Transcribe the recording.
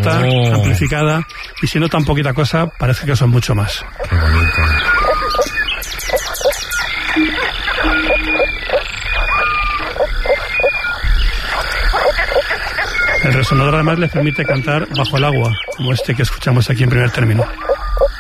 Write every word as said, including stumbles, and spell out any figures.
alta, oh. amplificada, y si no tan poquita cosa, parece que son mucho más. Qué bonito. El resonador además le permite cantar bajo el agua, como este que escuchamos aquí en primer término.